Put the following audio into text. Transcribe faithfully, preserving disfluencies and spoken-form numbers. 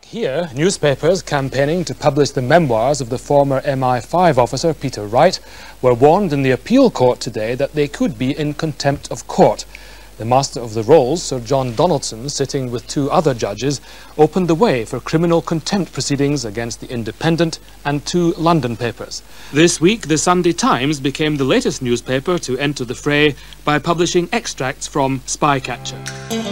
Here, newspapers campaigning to publish the memoirs of the former M I five officer Peter Wright were warned in the appeal court today that they could be in contempt of court. The Master of the Rolls, Sir John Donaldson, sitting with two other judges, opened the way for criminal contempt proceedings against the Independent and two London papers. This week, the Sunday Times became the latest newspaper to enter the fray by publishing extracts from Spycatcher.